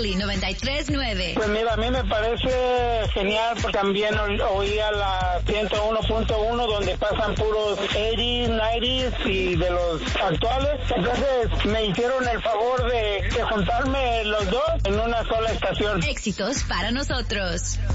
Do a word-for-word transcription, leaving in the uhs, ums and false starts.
Cali noventa y tres punto nueve. Pues mira, a mí me parece genial porque también oía la ciento uno punto uno donde pasan puros ochenta, noventa y de los actuales. Entonces me hicieron el favor de, de juntarme los dos en una sola estación. Éxitos para nosotros.